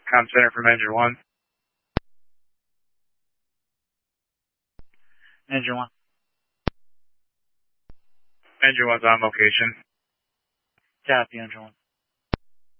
Com center from Engine 1. Engine 1. Engine 1's on location. Copy, Engine 1.